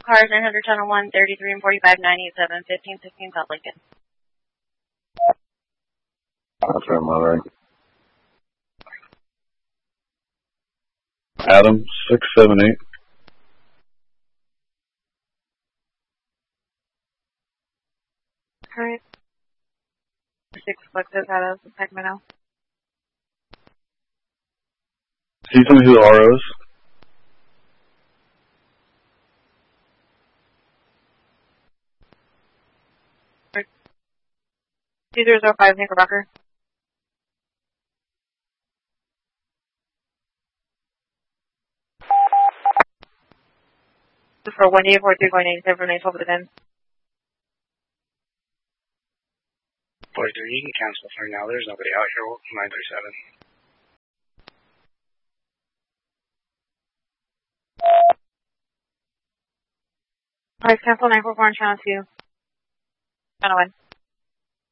cars 900 channel 1, 33 and 45, 987, 15, 16 South Lincoln. That's right, Monterey. Adam, 678. Alright. 6 Flexes out of Sacramento. Can you tell me who the RO is? Right. 2005 Knickerbocker. For 1843 going 87 from 812 for the 10. 43, you can cancel for now. There's nobody out here. 937. Alright, cancel 944 on channel 2. Channel 1.